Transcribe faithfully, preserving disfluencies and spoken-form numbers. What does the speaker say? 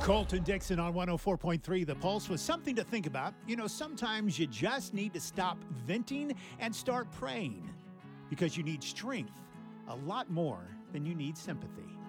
Colton Dixon on one oh four point three The Pulse with something to think about. You know, sometimes you just need to stop venting and start praying because you need strength a lot more than you need sympathy.